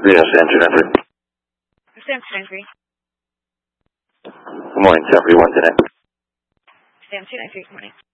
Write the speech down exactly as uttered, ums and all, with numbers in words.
Reno, Sam two nine three. Sam two nine three. Good morning, Sam three one ten. Sam two nine three, good morning.